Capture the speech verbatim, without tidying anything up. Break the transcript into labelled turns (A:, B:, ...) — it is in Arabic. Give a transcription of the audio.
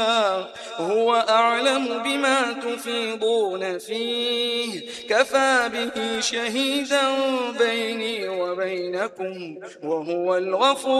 A: هو أعلم بما تفيضون فيه كفى به شهيدا بيني وبينكم وهو الغفور